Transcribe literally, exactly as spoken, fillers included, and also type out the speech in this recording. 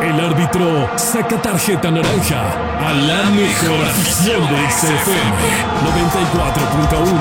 El árbitro saca tarjeta naranja a la mejor afición de X F M noventa y cuatro punto uno.